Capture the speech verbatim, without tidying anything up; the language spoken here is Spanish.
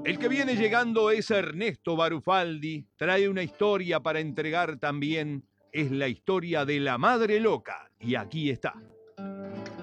El que viene llegando es Ernesto Barufaldi, trae una historia para entregar también, es la historia de La Madre Loca, y aquí está.